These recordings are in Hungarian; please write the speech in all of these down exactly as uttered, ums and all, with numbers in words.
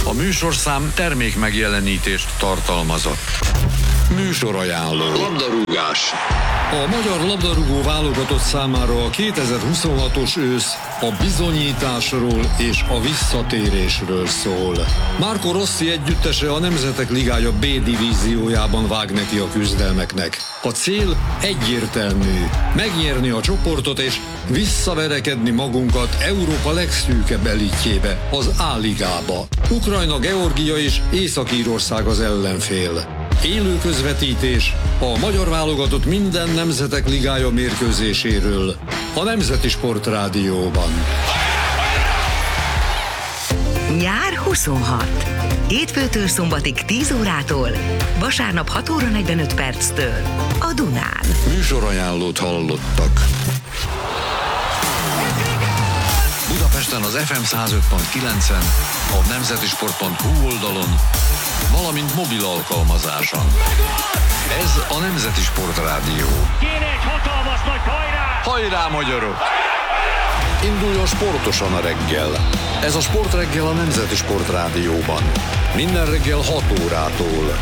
A műsorszám termék megjelenítést tartalmazott. Műsorajánló. Labdarúgás. A magyar labdarúgó válogatott számára a kétezer-huszonhatos ősz a bizonyításról és a visszatérésről szól. Marco Rossi együttese a Nemzetek Ligája B divíziójában vág neki a küzdelmeknek. A cél egyértelmű: megnyerni a csoportot és visszaverekedni magunkat Európa legszűkebb elitjébe, az A-ligába. Ukrajna, Georgia és Észak-Írország az ellenfél. Élő közvetítés a magyar válogatott minden Nemzetek Ligája mérkőzéséről a Nemzeti Sport Rádióban. Nyár huszonhat. Hétfőtől szombatig tíz órától, vasárnap hat óra negyvenöt perctől a Dunán. Műsorajánlót hallottak. Budapesten az ef em száz öt pont kilencen, a nemzetisport pont hu oldalon, valamint mobil alkalmazáson. Ez a Nemzeti Sport Rádió. Kéne egy hatalmas nagy hajrá! Hajrá, magyarok! Induljon sportosan a reggel. Ez a Sportreggel a Nemzeti Sport Rádióban. Minden reggel hat órától.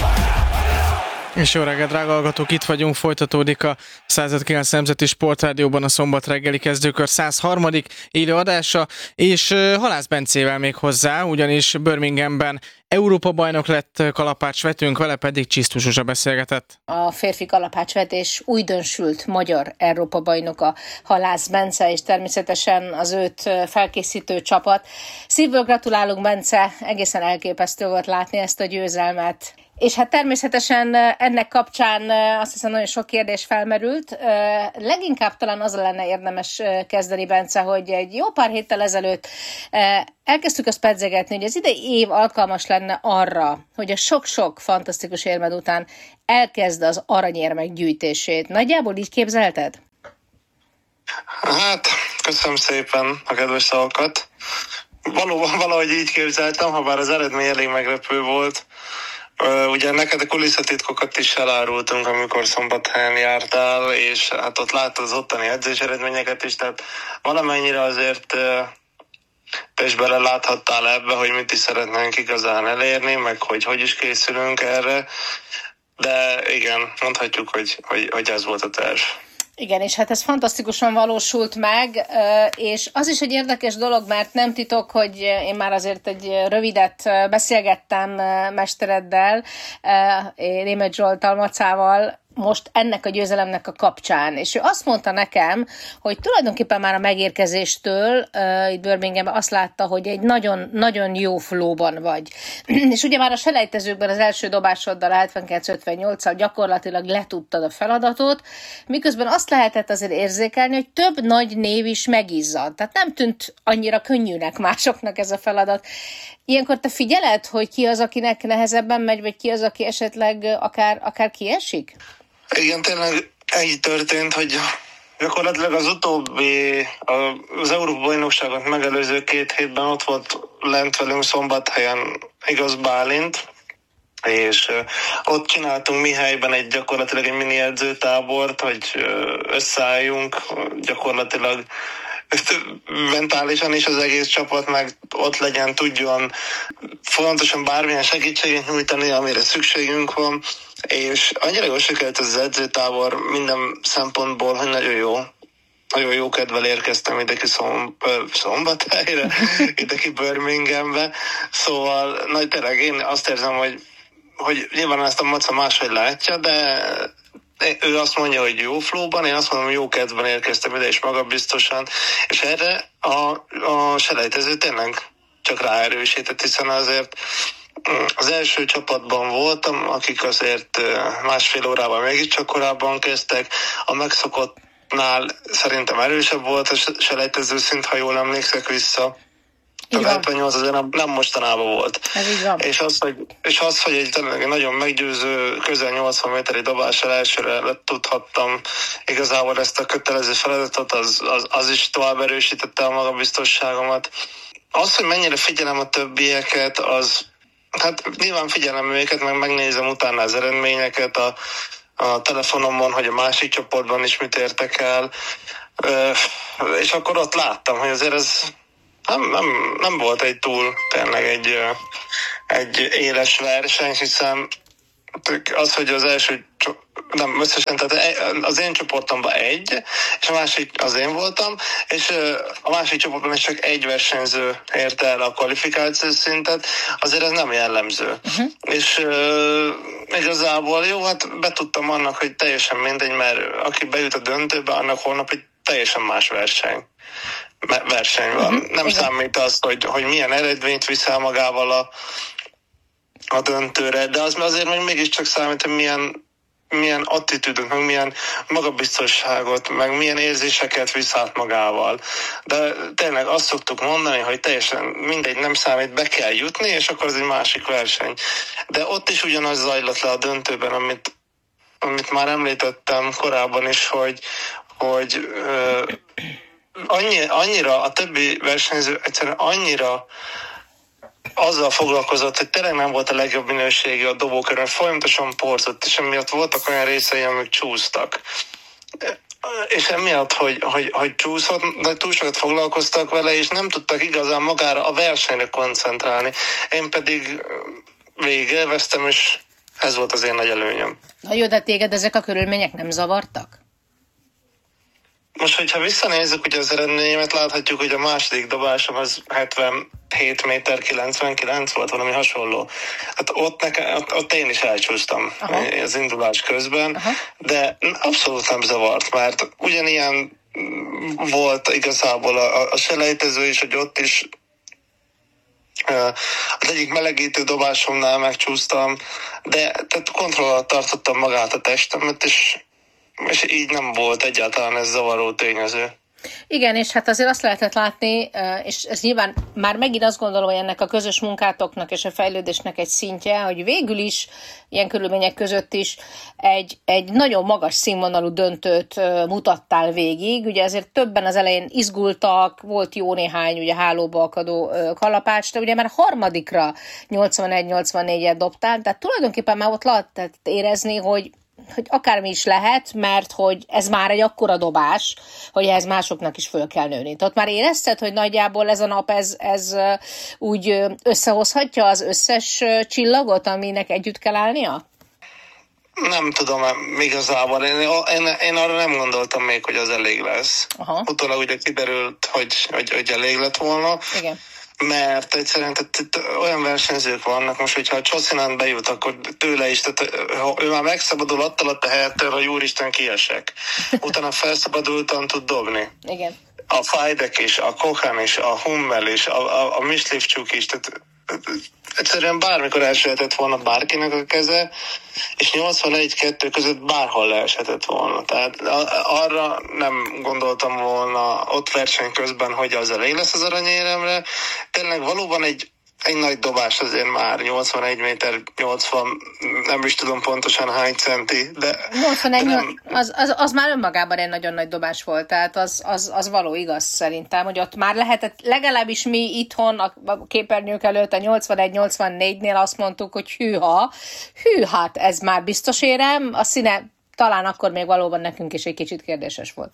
És jó reggelt, drága hallgatók, itt vagyunk, folytatódik a száz öt kilenc Nemzeti Sportrádióban a szombat reggeli kezdőkör száz harmadik élő adása, és Halász Bencével még hozzá, ugyanis Birminghamben Európa-bajnok lett kalapácsvetőnk, vele pedig Csisztus Zsuzsa beszélgetett. A férfi kalapácsvetés újdonsült magyar Európa-bajnoka Halász Bence, és természetesen az őt felkészítő csapat. Szívből gratulálunk, Bence, egészen elképesztő volt látni ezt a győzelmet. És hát természetesen ennek kapcsán azt hiszem nagyon sok kérdés felmerült. Leginkább talán az lenne érdemes kezdeni, Bence, hogy egy jó pár héttel ezelőtt elkezdtük azt pedzegetni, hogy az idei év alkalmas lenne arra, hogy a sok-sok fantasztikus érmed után elkezd az aranyérmek gyűjtését. Nagyjából így képzelted? Hát, köszönöm szépen a kedves szavakat. Valóban valahogy így képzeltem, ha bár az eredmény elég meglepő volt. Uh, ugye neked a kulisszatitkokat is elárultunk, amikor Szombathelyen jártál, és hát ott láttad az ottani edzés eredményeket is, tehát valamennyire azért uh, te is beleláthattál ebbe, hogy mit is szeretnénk igazán elérni, meg hogy hogy is készülünk erre, de igen, mondhatjuk, hogy, hogy, hogy ez volt a terv. Igen, és hát ez fantasztikusan valósult meg, és az is egy érdekes dolog, mert nem titok, hogy én már azért egy rövidet beszélgettem mestereddel, Németh Zsolttal, Macával, most ennek a győzelemnek a kapcsán. És ő azt mondta nekem, hogy tulajdonképpen már a megérkezéstől uh, itt Birminghamben azt látta, hogy egy nagyon, nagyon jó flowban vagy. És ugye már a selejtezőkben az első dobásoddal, a hetvenkilenc ötvennyolccal gyakorlatilag letudtad a feladatot, miközben azt lehetett azért érzékelni, hogy több nagy név is megizzadt. Tehát nem tűnt annyira könnyűnek másoknak ez a feladat. Ilyenkor te figyeled, hogy ki az, akinek nehezebben megy, vagy ki az, aki esetleg akár, akár kiesik? Igen, tényleg így történt, hogy gyakorlatilag az utóbbi, az Európa-bajnokságot megelőző két hétben ott volt lent velünk Szombathelyen Igaz Bálint, és ott csináltunk mi helyben egy gyakorlatilag egy mini edzőtábort, hogy összeálljunk gyakorlatilag mentálisan is az egész csapat meg ott legyen, tudjon fontosan bármilyen segítséget nyújtani, amire szükségünk van, és annyira jól sikerült az edzőtábor minden szempontból, hogy nagyon jó. Nagyon jó kedvel érkeztem ideki szom, Szombathelyre, ideki Birminghambe, szóval nagy tényleg én azt érzem, hogy, hogy nyilván ezt a Maca máshogy látja, de ő azt mondja, hogy jó flowban, én azt mondom, hogy jó kedvben érkeztem ide, és magabiztosan, és erre a, a selejtező tényleg csak ráerősített, hiszen azért az első csapatban voltam, akik azért másfél órával mégiscsak korábban kezdtek, a megszokottnál szerintem erősebb volt a selejtező szint, ha jól emlékszek vissza. A hetvennyolc azért nem, nem mostanában volt. És az, hogy, és az, hogy egy nagyon meggyőző, közel nyolcvan méteri dobással elsőre tudhattam igazából ezt a kötelező feladatot, az, az, az is tovább erősítette a magabiztosságomat. Az, hogy mennyire figyelem a többieket, az hát nyilván figyelem őket, meg megnézem utána az eredményeket a, a telefonomon, hogy a másik csoportban is mit értek el, és akkor ott láttam, hogy azért ez nem, nem, nem volt egy túl tényleg egy, egy éles verseny, hiszen az, hogy az első, nem összesen, tehát az én csoportomban egy, és a másik az én voltam, és a másik csoportban is csak egy versenyző érte el a kvalifikációs szintet, azért ez nem jellemző. Uh-huh. És uh, igazából jó, hát betudtam annak, hogy teljesen mindegy, mert aki bejut a döntőbe, annak holnap egy teljesen más verseny. verseny van. Uh-huh. Nem Igen. számít az, hogy, hogy milyen eredményt viszel magával a a döntőre, de az azért meg mégiscsak számít, hogy milyen, milyen attitűdöt, meg milyen magabiztosságot, meg milyen érzéseket visz át magával. De tényleg azt szoktuk mondani, hogy teljesen mindegy, nem számít, be kell jutni, és akkor ez egy másik verseny. De ott is ugyanaz zajlott le a döntőben, amit, amit már említettem korábban is, hogy, hogy ö, annyi, annyira a többi versenyző egyszerűen annyira azzal foglalkozott, hogy tényleg nem volt a legjobb minőségű a dobókörön, folyamatosan porzott, és emiatt voltak olyan részei, amik csúsztak. És emiatt, hogy, hogy, hogy csúszott, de túl sokat foglalkoztak vele, és nem tudtak igazán magára a versenyre koncentrálni. Én pedig végig élveztem, és ez volt az én nagy előnyöm. Na jó, de téged ezek a körülmények nem zavartak? Most, hogyha visszanézzük ugye az eredményemet, láthatjuk, hogy a második dobásom az hetvenhét méter kilencvenkilenc volt, valami hasonló. Hát ott, nekem, ott, ott én is elcsúsztam Aha. az indulás közben, Aha. de abszolút nem zavart, mert ugyanilyen volt igazából a, a selejtező is, hogy ott is az egyik melegítő dobásomnál megcsúsztam, de tehát kontroll alatt tartottam magát a testemet, és és így nem volt egyáltalán ez zavaró tényező. Igen, és hát azért azt lehetett látni, és ez nyilván már megint azt gondolom, hogy ennek a közös munkátoknak és a fejlődésnek egy szintje, hogy végül is ilyen körülmények között is egy, egy nagyon magas színvonalú döntőt mutattál végig. Ugye ezért többen az elején izgultak, volt jó néhány ugye hálóba akadó kalapács, de ugye már harmadikra nyolcvanegy nyolcvannégyet dobtál, tehát tulajdonképpen már ott lehetett érezni, hogy hogy akármi is lehet, mert hogy ez már egy akkora dobás, hogy ehhez másoknak is föl kell nőni. Tehát már érezted, hogy nagyjából ez a nap ez, ez úgy összehozhatja az összes csillagot, aminek együtt kell állnia? Nem tudom, igazából. Én, én, én arra nem gondoltam még, hogy az elég lesz. Aha. Utólag ugye kiderült, hogy, hogy, hogy elég lett volna. Igen. Mert egyszerűen tehát, olyan versenyzők vannak, most, hogyha a Csoszinen bejut, akkor tőle is, tehát ha ő már megszabadul attól a helyettől, hogy úristen kiesek. Utána felszabadultan tud dobni. Igen. A Fajdek is, a Kohan is, a Hummel is, a, a, a Mislivcsuk is, tehát egyszerűen bármikor elsőhetett volna bárkinek a keze, és nyolcvanegy kettő között bárhol leeshetett volna. Tehát arra nem gondoltam volna ott verseny közben, hogy az elég lesz az aranyéremre. Tényleg valóban egy, egy nagy dobás azért már, nyolcvanegy méter nyolcvan, nem is tudom pontosan hány centi, de... nyolcvanegy, de nem... az, az, az már önmagában egy nagyon nagy dobás volt, tehát az, az, az való igaz szerintem, hogy ott már lehetett, legalábbis mi itthon a képernyők előtt a nyolcvanegy nyolcvannégynél azt mondtuk, hogy hűha, hű, hát ez már biztos érem, a színe talán akkor még valóban nekünk is egy kicsit kérdéses volt.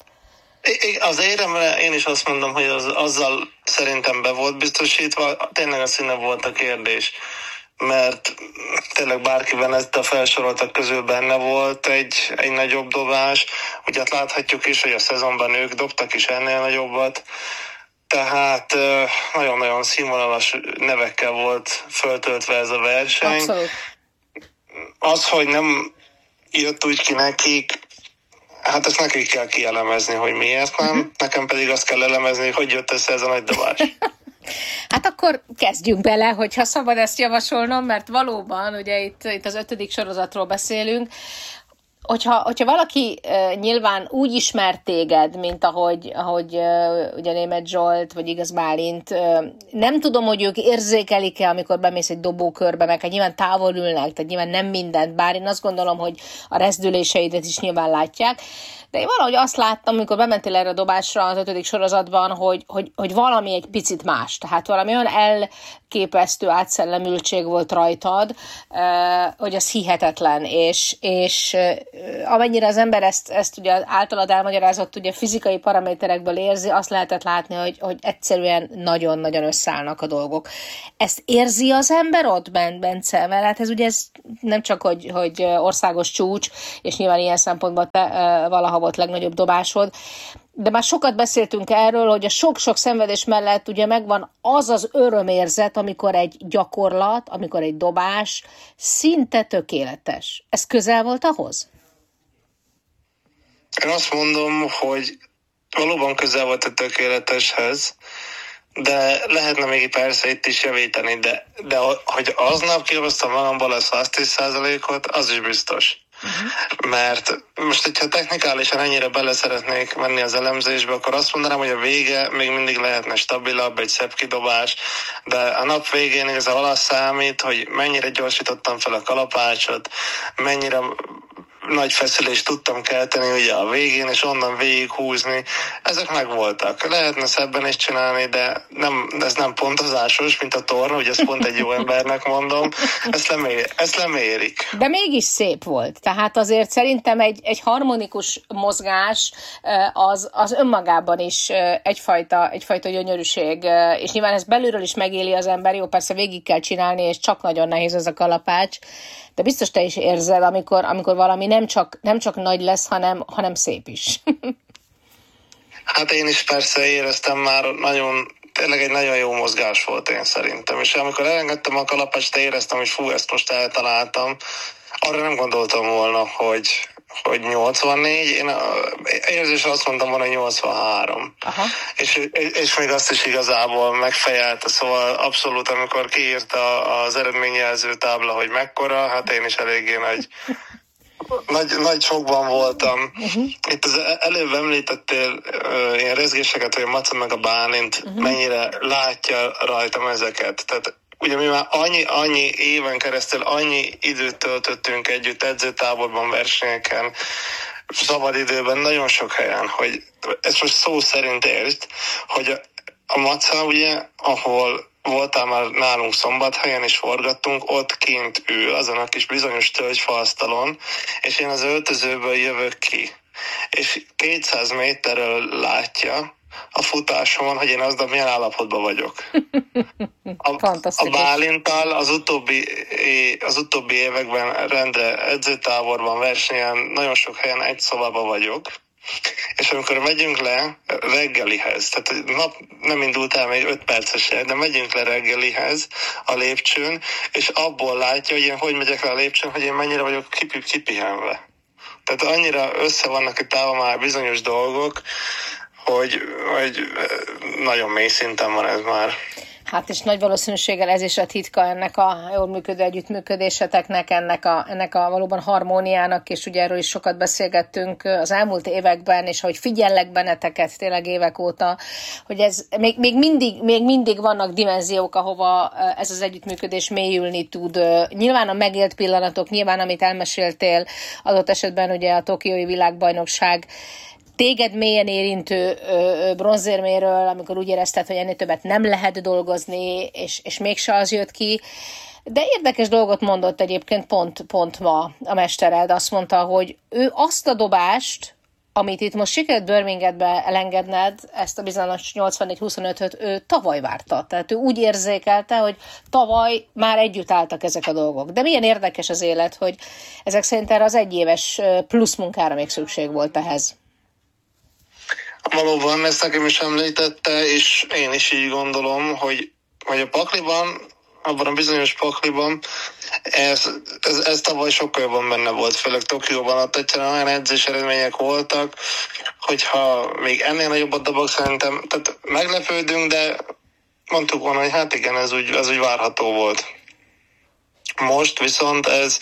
Az éremre én is azt mondom, hogy az, azzal szerintem be volt biztosítva, tényleg a színe volt a kérdés, mert tényleg bárkiben ezt a felsoroltak közül benne volt egy, egy nagyobb dobás, ugye hát láthatjuk is, hogy a szezonban ők dobtak is ennél nagyobbat, tehát nagyon-nagyon színvonalas nevekkel volt föltöltve ez a verseny. Abszolút. Az, hogy nem jött úgy ki nekik, hát ezt nekik kell kielemezni, hogy miért nem, uh-huh. Nekem pedig azt kell elemezni, hogy jött össze ez a nagy dobás. Hát akkor kezdjünk bele, hogyha szabad ezt javasolnom, mert valóban, ugye itt, itt az ötödik sorozatról beszélünk, Hogyha, hogyha valaki uh, nyilván úgy ismer téged, mint ahogy, ahogy uh, ugye Németh Zsolt, vagy Igaz Bálint, uh, nem tudom, hogy ők érzékelik-e, amikor bemész egy dobókörbe, meg hát nyilván távol ülnek, tehát nyilván nem mindent, bár én azt gondolom, hogy a rezdüléseidet is nyilván látják, de én valahogy azt láttam, amikor bementél erre a dobásra az ötödik sorozatban, hogy, hogy, hogy valami egy picit más, tehát valami olyan elképesztő átszellemültség volt rajtad, hogy az hihetetlen, és, és amennyire az ember ezt, ezt ugye általad elmagyarázott, ugye fizikai paraméterekből érzi, azt lehetett látni, hogy, hogy egyszerűen nagyon-nagyon összeállnak a dolgok. Ezt érzi az ember ott, Bence? Mert hát ez ugye ez nem csak, hogy, hogy országos csúcs, és nyilván ilyen szempontból te valaha volt legnagyobb dobásod, de már sokat beszéltünk erről, hogy a sok-sok szenvedés mellett ugye megvan az az örömérzet, amikor egy gyakorlat, amikor egy dobás szinte tökéletes. Ez közel volt ahhoz? Én azt mondom, hogy valóban közel volt a tökéleteshez, de lehetne még persze itt is javítani, de, de hogy aznap kihoztam magamból a száz tíz százalékot, az is biztos. Uh-huh. Mert most, hogyha technikálisan ennyire bele szeretnék menni az elemzésbe, akkor azt mondanám, hogy a vége még mindig lehetne stabilabb, egy szebb kidobás, de a nap végén igazából az számít, hogy mennyire gyorsítottam fel a kalapácsot, mennyire nagy feszülést tudtam kelteni ugye a végén, és onnan végig húzni. Ezek megvoltak. Lehetne szebben is csinálni, de nem, ez nem pontozásos, mint a torna, hogy ezt pont egy jó embernek mondom. Ezt, lemér, ezt lemérik. De mégis szép volt. Tehát azért szerintem egy, egy harmonikus mozgás az, az önmagában is egyfajta, egyfajta gyönyörűség, és nyilván ezt belülről is megéli az ember. Jó, persze végig kell csinálni, és csak nagyon nehéz ez a kalapács, de biztos te is érzed, amikor, amikor valami nem csak, nem csak nagy lesz, hanem, hanem szép is. Hát én is persze éreztem már nagyon, tényleg egy nagyon jó mozgás volt én szerintem, és amikor elengedtem a kalapást, éreztem, hogy fú, ezt most eltaláltam. Arra nem gondoltam volna, hogy, hogy nyolcvannégy, én érzésre azt mondtam volna, hogy nyolcvanhárom. Aha. És, és még azt is igazából megfejelte, szóval abszolút, amikor kiírta az eredményjelző tábla, hogy mekkora, hát én is eléggé nagy, nagy, nagy sokban voltam. Uh-huh. Itt az előbb említettél uh, ilyen rezgéseket, hogy a Maca meg a Bálint uh-huh. mennyire látja rajtam ezeket. Tehát ugye mi már annyi, annyi éven keresztül annyi időt töltöttünk együtt edzőtáborban, versenyeken, szabadidőben, nagyon sok helyen, hogy ezt most szó szerint értsd, hogy a, a Maca ugye, ahol voltál már nálunk Szombathelyen és forgattunk, ott kint ül azon a kis bizonyos tölgyfaasztalon, és én az öltözőből jövök ki. És kétszáz méterről látja a futásomon, hogy én aznap milyen állapotban vagyok. A, a Bálinttal az utóbbi, az utóbbi években rendre edzőtáborban, versenyen, nagyon sok helyen egy szobában vagyok, és amikor megyünk le reggelihez, tehát nap nem indult el még öt percesen, de megyünk le reggelihez a lépcsőn, és abból látja, hogy én hogy megyek le a lépcsőn, hogy én mennyire vagyok kipi, kipihenve. Tehát annyira össze vannak itt állva már bizonyos dolgok, hogy, hogy nagyon mély szinten van ez már. Hát és nagy valószínűséggel ez is a titka ennek a jól működő együttműködéseteknek, ennek a, ennek a valóban harmóniának, és ugye erről is sokat beszélgettünk az elmúlt években, és ahogy figyellek benneteket tényleg évek óta, hogy ez még, még, mindig, még mindig vannak dimenziók, ahova ez az együttműködés mélyülni tud. Nyilván a megélt pillanatok, nyilván amit elmeséltél, adott esetben ugye a tokiói világbajnokság, téged mélyen érintő bronzérméről, amikor úgy érezted, hogy ennél többet nem lehet dolgozni, és, és mégse az jött ki. De érdekes dolgot mondott egyébként pont, pont ma a mestered. Azt mondta, hogy ő azt a dobást, amit itt most sikerült Birminghambe elengedned, ezt a bizonyos nyolcvannégy huszonötöt ő tavaly várta. Tehát ő úgy érzékelte, hogy tavaly már együtt álltak ezek a dolgok. De milyen érdekes az élet, hogy ezek szerint erre az egyéves plusz munkára még szükség volt ehhez. Valóban, ezt nekem is említette, és én is így gondolom, hogy, hogy a pakliban, abban a bizonyos pakliban, ez, ez, ez tavaly sokkal jobban benne volt, főleg Tokióban, ott egyszerűen olyan edzés eredmények voltak, hogyha még ennél nagyobbat dobok, szerintem, tehát meglepődünk, de mondtuk volna, hogy hát igen, ez úgy, ez úgy várható volt. Most viszont ez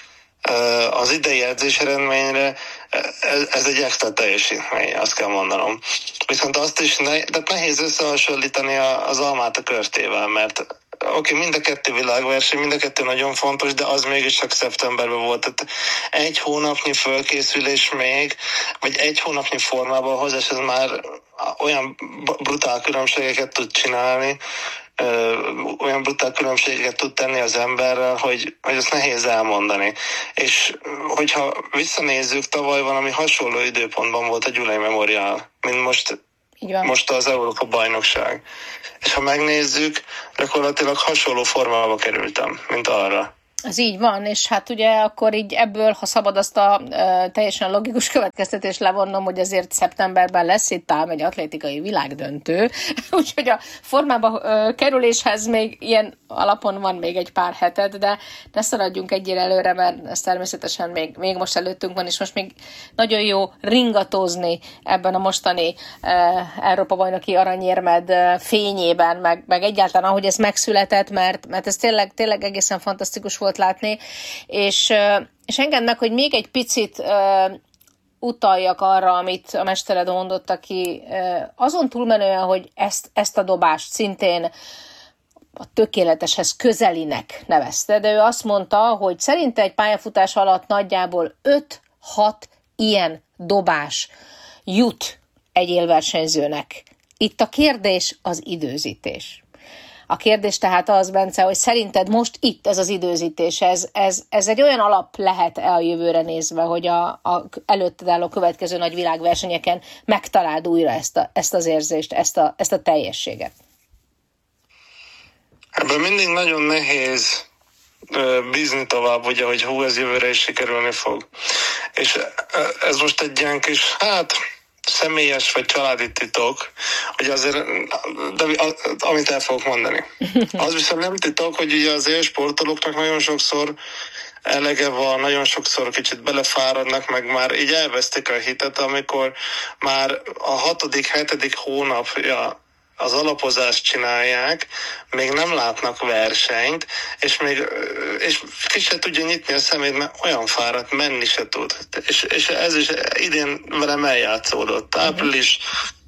az idei edzés eredményre ez, ez egy extra teljesítmény, azt kell mondanom. Viszont azt is ne, tehát nehéz összehasonlítani az almát a körtével, mert oké, okay, mind a kettő világverseny, mind a kettő nagyon fontos, de az mégis csak szeptemberben volt. Tehát egy hónapnyi fölkészülés még, vagy egy hónapnyi formában hozás, ez már olyan brutál különbségeket tud csinálni, ö, olyan brutál különbséget tud tenni az emberrel, hogy, hogy azt nehéz elmondani. És hogyha visszanézzük, tavaly valami hasonló időpontban volt a Gyulai Memorial, mint most, most az Európa-bajnokság. És ha megnézzük, gyakorlatilag hasonló formába kerültem, mint arra. Ez így van, és hát ugye akkor így ebből, ha szabad azt a e, teljesen logikus következtetést levonnom, hogy azért szeptemberben lesz itt ám egy atlétikai világdöntő, úgyhogy a formába e, kerüléshez még ilyen alapon van még egy pár heted, de ne szaladjunk egyre előre, mert ez természetesen még, még most előttünk van, és most még nagyon jó ringatózni ebben a mostani e, Európa-bajnoki aranyérmed e, fényében, meg, meg egyáltalán ahogy ez megszületett, mert, mert ez tényleg, tényleg egészen fantasztikus volt látni, és, és engedd meg, hogy még egy picit uh, utaljak arra, amit a mestered mondott, aki uh, azon túlmenően, hogy ezt, ezt a dobást szintén a tökéleteshez közelinek nevezte, de ő azt mondta, hogy szerinte egy pályafutás alatt nagyjából öt-hat ilyen dobás jut egy élversenyzőnek. Itt a kérdés az időzítés. A kérdés tehát az, Bence, hogy szerinted most itt ez az időzítés, ez, ez, ez egy olyan alap lehet-e a jövőre nézve, hogy a, a előtted álló következő nagy világversenyeken megtaláld újra ezt, a, ezt az érzést, ezt a, ezt a teljességet? Ebben mindig nagyon nehéz bízni tovább, ugye, hogy hú, ez jövőre is sikerülni fog. És ez most egy ilyen kis, hát... személyes vagy családi titok, hogy azért, de amit el fogok mondani. Az viszont nem titok, hogy ugye az élsportolóknak nagyon sokszor elege van, nagyon sokszor kicsit belefáradnak, meg már így elvesztik a hitet, amikor már a hatodik, hetedik hónapja az alapozást csinálják, még nem látnak versenyt, és még és ki se tudja nyitni a szemét, mert olyan fáradt, menni se tud. És, és ez is idén velem eljátszódott. Április,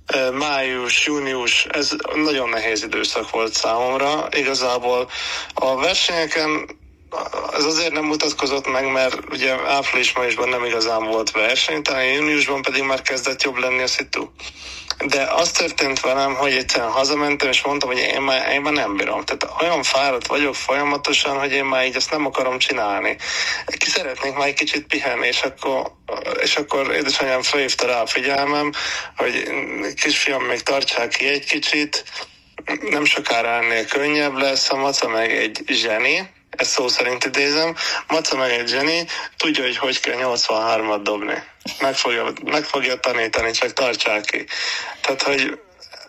május, június, ez nagyon nehéz időszak volt számomra. Igazából a versenyeken ez azért nem mutatkozott meg, mert ugye április-májusban nem igazán volt verseny, talán júniusban pedig már kezdett jobb lenni a szitu. De az történt velem, hogy egyszerűen hazamentem, és mondtam, hogy én már, én már nem bírom. Tehát olyan fáradt vagyok folyamatosan, hogy én már így ezt nem akarom csinálni. Ki szeretnék már egy kicsit pihenni, és akkor, és akkor édesanyám felhívta rá a figyelmem, hogy kisfiam, még tartsál ki egy kicsit, nem sokára ennél könnyebb lesz, a maca meg egy zseni, ezt szó szerint idézem, Maca meg egy zseni, tudja, hogy hogy kell nyolcvanhármat dobni. Meg fogja, meg fogja tanítani, csak tartsál ki. Tehát, hogy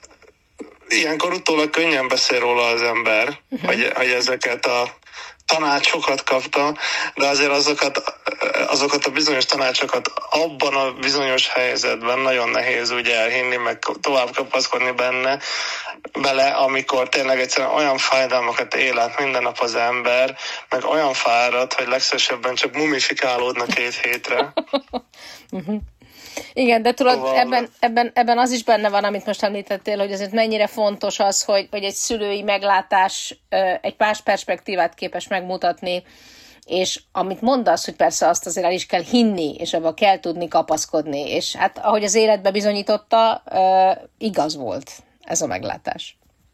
ilyenkor utólag könnyen beszél róla az ember, uh-huh. hogy, hogy ezeket a tanácsokat kapta, de azért azokat, azokat a bizonyos tanácsokat abban a bizonyos helyzetben nagyon nehéz úgy elhinni, meg tovább kapaszkodni benne, bele, amikor tényleg egyszerűen olyan fájdalmakat él át minden nap az ember, meg olyan fáradt, hogy legszívesebben csak mumifikálódna két hétre. uh-huh. Igen, de tudod, szóval... ebben, ebben, ebben az is benne van, amit most említettél, hogy azért mennyire fontos az, hogy, hogy egy szülői meglátás egy más perspektívát képes megmutatni, és amit mondasz, hogy persze azt azért el is kell hinni, és abban kell tudni kapaszkodni, és hát ahogy az életbe bizonyította, igaz volt ez a meglátás.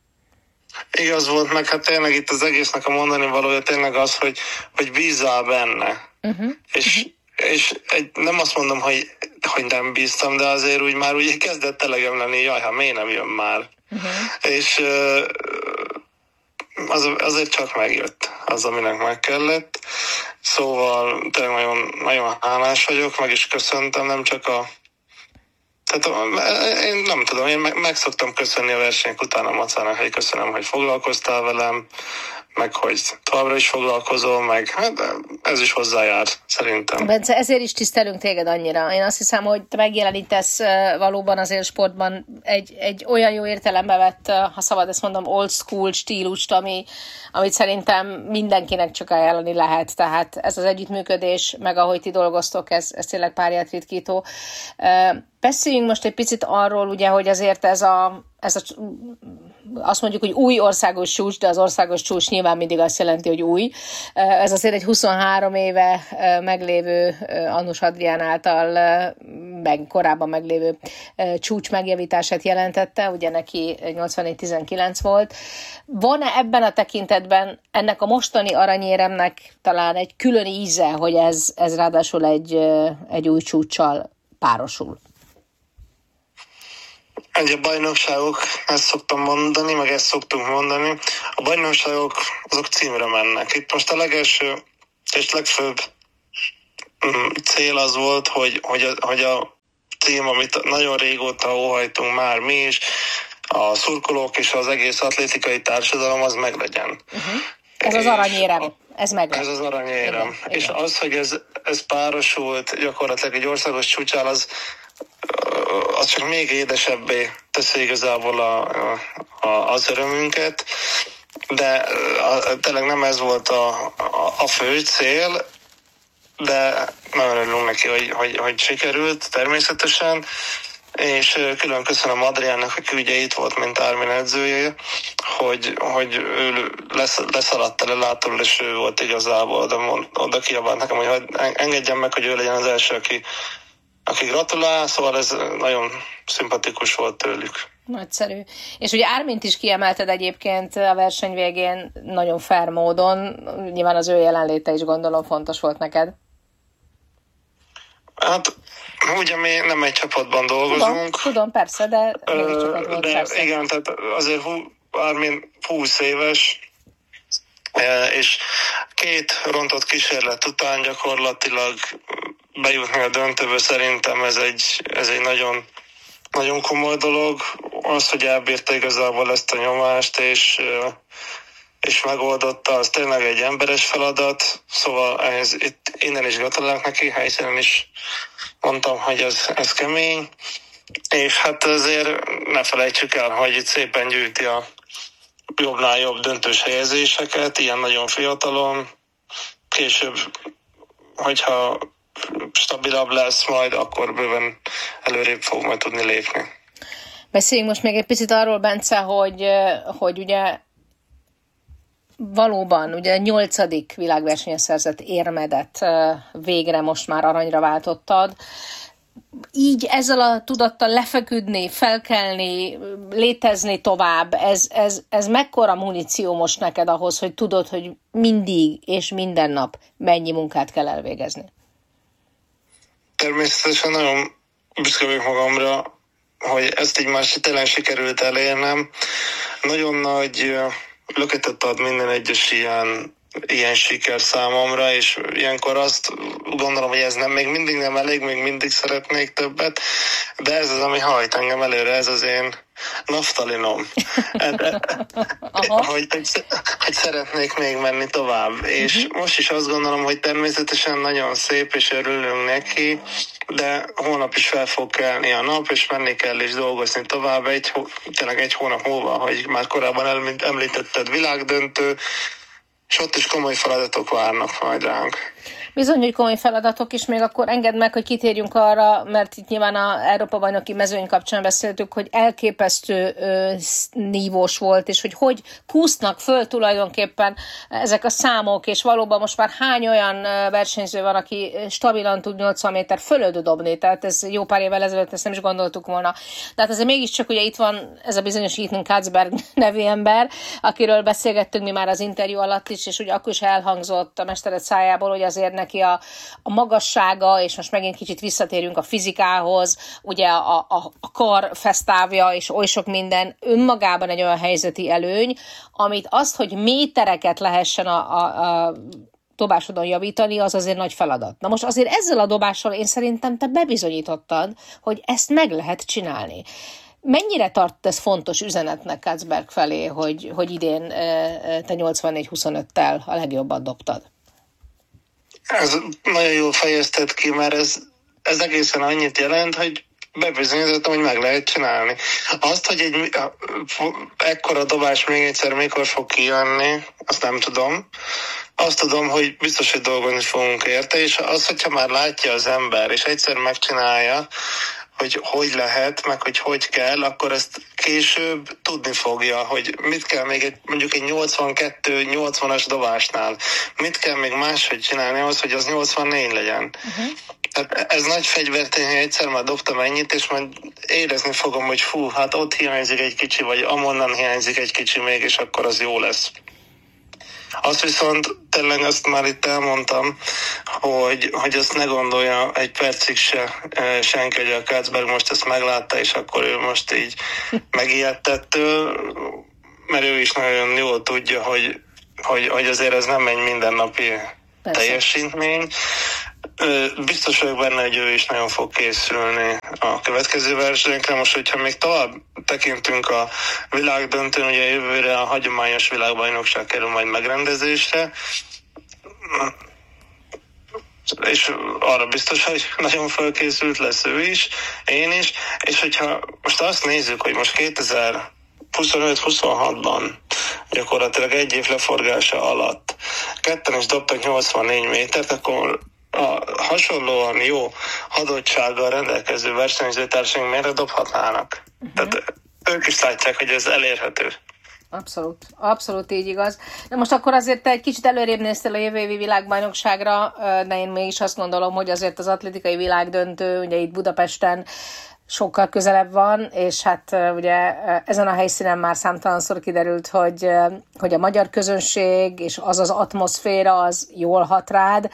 Igaz volt, meg hát tényleg itt az egésznek a mondani valója tényleg az, hogy, hogy bízzál benne. Uh-huh. És, uh-huh. és egy, nem azt mondom, hogy, hogy nem bíztam, de azért úgy már úgy kezdett elegem lenni, jaj, ha miért nem jön már. Uh-huh. És az, azért csak megjött az, aminek meg kellett. Szóval tényleg nagyon, nagyon hálás vagyok, meg is köszöntem, nem csak a Tehát én nem tudom, én meg, meg szoktam köszönni a versenyek után a Macának, hogy köszönöm, hogy foglalkoztál velem, meg hogy továbbra is foglalkozol, meg hát ez is hozzájár, szerintem. Bence, ezért is tisztelünk téged annyira. Én azt hiszem, hogy te megjelenítesz valóban az élsportban egy, egy olyan jó értelembe vett, ha szabad ezt mondom, old school stílust, ami, amit szerintem mindenkinek csak ajánlani lehet. Tehát ez az együttműködés, meg ahogy ti dolgoztok, ez, ez tényleg párját ritkító. Beszéljünk most egy picit arról, ugye, hogy azért ez a ez a, azt mondjuk, hogy új országos csúcs, de az országos csúcs nyilván mindig azt jelenti, hogy új. Ez azért egy huszonhárom éve meglévő Annus Adrián által meg korábban meglévő csúcs megjavítását jelentette, ugye neki nyolcvannégy tizenkilenc volt. Van-e ebben a tekintetben ennek a mostani aranyéremnek talán egy külön íze, hogy ez, ez ráadásul egy, egy új csúccsal párosul? Ugye a bajnokságok, ezt szoktam mondani, meg ezt szoktunk mondani, a bajnokságok azok címre mennek. Itt most a legelső és legfőbb cél az volt, hogy, hogy, a, hogy a cím, amit nagyon régóta óhajtunk már mi is, a szurkolók és az egész atlétikai társadalom, az meglegyen. Uh-huh. Ez az aranyérem. Ez meg. Ez az aranyérem. Igen, és igen. Az, hogy ez, ez párosult gyakorlatilag egy országos csúccsal, az az csak még édesebbé teszi igazából a, a, az örömünket, de a, tényleg nem ez volt a, a, a fő cél, de nagyon örülünk neki, hogy, hogy, hogy sikerült természetesen, és külön köszönöm Adriánnak, aki ugye itt volt, mint Armin edzője, hogy, hogy ő lesz, leszaladt el látóról, és ő volt igazából, oda, oda kiabált nekem, hogy engedjem meg, hogy ő legyen az első, aki aki gratulál, szóval ez nagyon szimpatikus volt tőlük. Nagyszerű. És ugye Ármint is kiemelted egyébként a verseny végén nagyon fair módon, nyilván az ő jelenléte is gondolom fontos volt neked. Hát ugye mi nem egy csapatban dolgozunk. Tudom, tudom persze, de mégis csapat volt, de persze. Igen, tehát azért Ármin húsz éves, és két rontott kísérlet után gyakorlatilag bejutni a döntőbe, szerintem ez egy, ez egy nagyon, nagyon komoly dolog. Az, hogy elbírta igazából ezt a nyomást, és, és megoldotta, az tényleg egy emberes feladat. Szóval ehhez, itt, innen is gratulálok neki, helyszínen is mondtam, hogy ez, ez kemény. És hát azért ne felejtsük el, hogy itt szépen gyűjti a jobbnál jobb döntős helyezéseket, ilyen nagyon fiatalon. Később, hogyha stabilabb lesz majd, akkor bőven előrébb fog majd tudni lépni. Beszéljünk most még egy picit arról, Bence, hogy, hogy ugye valóban ugye nyolcadik világversenyen szerzett érmedet végre most már aranyra váltottad. Így ezzel a tudattal lefeküdni, felkelni, létezni tovább, ez, ez, ez mekkora muníció most neked ahhoz, hogy tudod, hogy mindig és minden nap mennyi munkát kell elvégezni? Természetesen nagyon büszke vagyok magamra, hogy ezt így már tényleg sikerült elérnem. Nagyon nagy löketet ad minden egyes ilyen, ilyen siker számomra, és ilyenkor azt gondolom, hogy ez nem, még mindig nem elég, még mindig szeretnék többet, de ez az, ami hajt engem előre, ez az én naftalinom. hogy, hogy, hogy szeretnék még menni tovább. Uh-huh. És most is azt gondolom, hogy természetesen nagyon szép, és örülünk neki, de holnap is fel fog kelni a nap, és menni kell és dolgozni tovább. Egy, tényleg egy hónap múlva, hogy már korábban említetted, világdöntő, és ott is komoly feladatok várnak majd ránk. Bizony, hogy komoly feladatok is, még akkor engedd meg, hogy kitérjünk arra, mert itt nyilván a Európa-bajnoki mezőny kapcsán beszéltük, hogy elképesztő ö, nívós volt, és hogy hogy kúsznak föl tulajdonképpen ezek a számok, és valóban most már hány olyan versenyző van, aki stabilan tud nyolcvan méter fölött dobni, tehát ez jó pár évvel ezelőtt ezt nem is gondoltuk volna. De hát azért mégiscsak ugye itt van ez a bizonyos Ethan Katzberg nevű ember, akiről beszélgettünk mi már az interjú alatt is, és ugye akkor is elhangzott a mestered szájából, hogy azért neki a, a magassága, és most megint kicsit visszatérünk a fizikához, ugye a, a, a kar fesztávja, és oly sok minden önmagában egy olyan helyzeti előny, amit azt, hogy métereket lehessen a, a, a dobásodon javítani, az azért nagy feladat. Na most azért ezzel a dobással én szerintem te bebizonyítottad, hogy ezt meg lehet csinálni. Mennyire tart ez fontos üzenetnek Katzberg felé, hogy, hogy idén te nyolcvannégy huszonöttel a legjobban dobtad? Ez nagyon jól fejezted ki, mert ez, ez egészen annyit jelent, hogy bebizonyítottam, hogy meg lehet csinálni. Azt, hogy egy ekkora dobás még egyszer mikor fog kijönni, azt nem tudom. Azt tudom, hogy biztos, hogy dolgozni fogunk érte, és az, hogyha már látja az ember, és egyszer megcsinálja, hogy hogy lehet, meg hogy hogy kell, akkor ezt később tudni fogja, hogy mit kell még egy, mondjuk egy nyolcvankettő nyolcvanas dobásnál, mit kell még máshogy csinálni ahhoz, hogy az nyolcvannégy legyen. Uh-huh. Tehát ez nagy fegyvertény, hogy egyszer már dobtam ennyit, és majd érezni fogom, hogy fú, hát ott hiányzik egy kicsi, vagy amonnan hiányzik egy kicsi még, és akkor az jó lesz. Azt viszont tényleg azt már itt elmondtam, hogy, hogy azt ne gondolja egy percig se senki, hogy a Kácberg most ezt meglátta, és akkor ő most így megijedt ettől, mert ő is nagyon jól tudja, hogy, hogy, hogy azért ez nem egy mindennapi Persze. teljesítmény. Biztos vagyok benne, hogy ő is nagyon fog készülni a következő versenyekre. Most, hogyha még tovább tekintünk a világdöntőn, ugye jövőre a hagyományos világbajnokság kerül majd megrendezésre, és arra biztos, hogy nagyon felkészült lesz ő is, én is, és hogyha most azt nézzük, hogy most kétezer-huszonöt huszonhatban gyakorlatilag egy év leforgása alatt ketten is dobtak nyolcvannégy métert, akkor a hasonlóan jó adottsággal rendelkező versenyzőtársaink miért dobhatnának? Uh-huh. Tehát ők is látják, hogy ez elérhető. Abszolút, abszolút így igaz. De most akkor azért te egy kicsit előrébb néztél a jövő évi világbajnokságra, de én mégis azt gondolom, hogy azért az atlétikai világdöntő, ugye itt Budapesten sokkal közelebb van, és hát ugye ezen a helyszínen már számtalanszor kiderült, hogy, hogy a magyar közönség és az az atmoszféra az jól hat rád.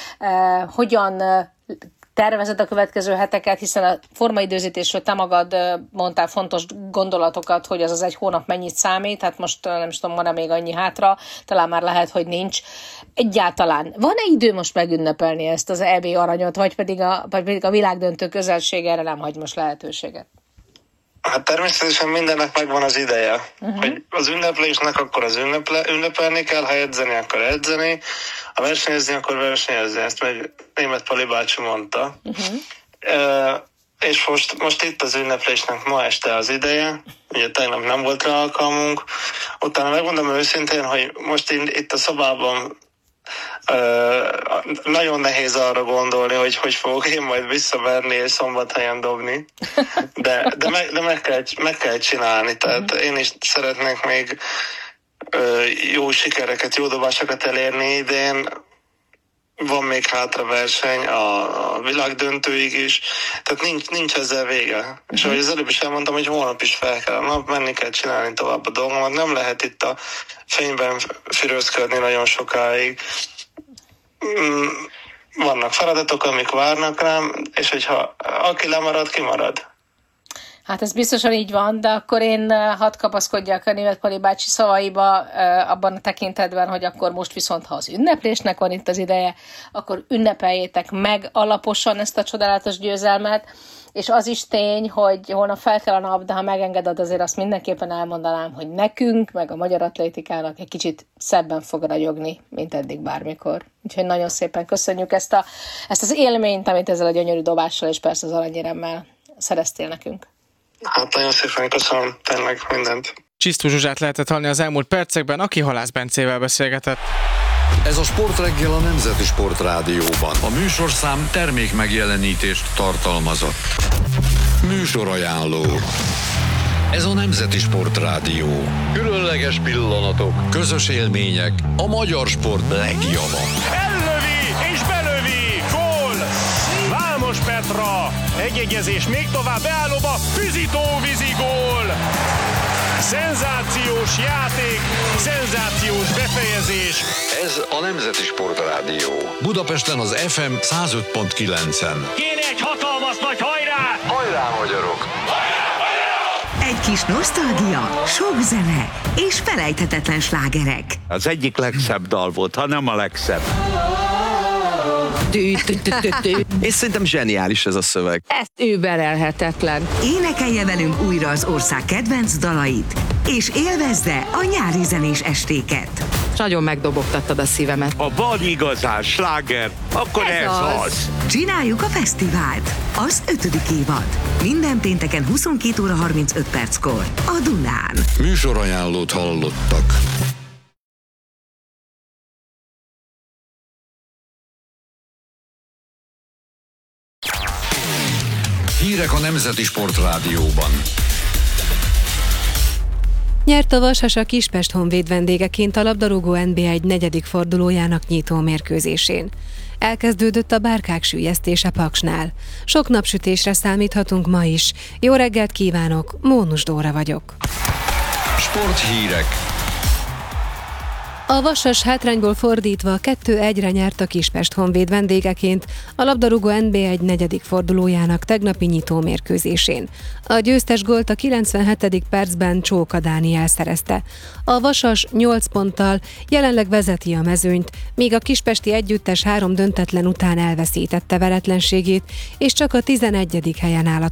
Hogyan tervezed a következő heteket, hiszen a formaidőzítésről te magad mondtál fontos gondolatokat, hogy az az egy hónap mennyit számít, hát most nem is tudom, van-e még annyi hátra, talán már lehet, hogy nincs. Egyáltalán van-e idő most megünnepelni ezt az é bé aranyot, vagy pedig a, vagy pedig a világdöntő közelség erre nem hagy most lehetőséget? Hát természetesen mindennek megvan az ideje. Uh-huh. Hogy az ünneplésnek akkor az ünneple, ünnepelni kell, ha edzeni, akkor edzeni, ha versenyezni, akkor versenyezni. Ezt meg Németh Pali bácsi mondta. Uh-huh. E, és most, most itt az ünneplésnek ma este az ideje. Ugye tegnap nem volt rá alkalmunk. Utána megmondom őszintén, hogy most itt a szobában Uh, nagyon nehéz arra gondolni, hogy hogy fogok én majd visszaverni és Szombathelyen dobni, de, de, meg, de meg, kell, meg kell csinálni, tehát én is szeretnék még uh, jó sikereket, jó dobásokat elérni idén, van még hátra verseny a, a világdöntőig is, tehát nincs, nincs ezzel vége. Uh-huh. És ahogy az előbb is elmondtam, hogy holnap is fel kell a nap, menni kell csinálni tovább a dolgomat, nem lehet itt a fényben fürözködni nagyon sokáig. Mm, vannak feladatok, amik várnak rám, és hogyha aki lemarad, kimarad. Hát ez biztosan így van, de akkor én hadd kapaszkodjak a Németh Pali bácsi szavaiba abban a tekintetben, hogy akkor most viszont, ha az ünneplésnek van itt az ideje, akkor ünnepeljétek meg alaposan ezt a csodálatos győzelmet, és az is tény, hogy holnap fel kell a nap, de ha megengeded, azért azt mindenképpen elmondanám, hogy nekünk, meg a magyar atlétikának egy kicsit szebben fog ragyogni, mint eddig bármikor. Úgyhogy nagyon szépen köszönjük ezt, a, ezt az élményt, amit ezzel a gyönyörű dobással és persze az aranyéremmel szereztél nekünk. Hát nagyon szépen köszönöm, tényleg mindent. Csisztú Zsuzsát lehetett hallani az elmúlt percekben, aki Halász Bencével beszélgetett. Ez a Sportreggel a Nemzeti Sportrádióban. A műsorszám termék megjelenítést tartalmazott. Műsorajánló. Ez a Nemzeti Sportrádió. Különleges pillanatok, közös élmények, a magyar sport legjava. Ellövi és belövi! Gól! Vámos Petra! Egyegyezés még tovább beállóba, Füzitó vízi gól! Szenzációs játék, szenzációs befejezés. Ez a Nemzeti Sportrádió. Budapesten az ef em száz öt pont kilencen. Kéne egy hatalmas nagy hajrá! Hajrá, magyarok! Egy kis nosztalgia, sok zene és felejthetetlen slágerek. Az egyik legszebb dal volt, ha nem a legszebb. És szerintem zseniális ez a szöveg. Ez überelhetetlen. Énekelje velünk újra az ország kedvenc dalait, és élvezze a nyári zenés estéket. Nagyon megdobogtattad a szívemet. Ha van igazán sláger, akkor ez, ez az. az. Csináljuk a fesztivált, az ötödik évad. Minden pénteken huszonkét óra harmincöt perckor a Dunán. Műsorajánlót hallottak. Hírek a Nemzeti Sportrádióban. Nyert a Vasas a Kispest Honvéd vendégeként a labdarúgó en bé egy negyedik fordulójának nyitó mérkőzésén. Elkezdődött a bárkák süllyesztése Paksnál. Sok napsütésre számíthatunk ma is. Jó reggelt kívánok, Mónus Dóra vagyok. Sporthírek. A Vasas hátrányból fordítva kettő egyre nyert a Kispest Honvéd vendégeként a labdarúgó en bé egy negyedik fordulójának tegnapi nyitó mérkőzésén. A győztes gólt a kilencvenhetedik percben Csóka Dániel szerezte. A Vasas nyolc ponttal jelenleg vezeti a mezőnyt, míg a kispesti együttes három döntetlen után elveszítette veretlenségét, és csak a tizenegyedik helyen áll a